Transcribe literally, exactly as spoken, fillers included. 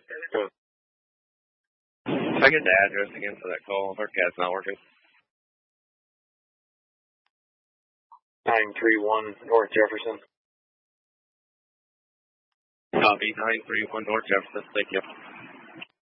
Good. Can I get the address again for that call? Our CAD's not working. nine three one North Jefferson. Copy, nine three one North Jefferson. Thank you.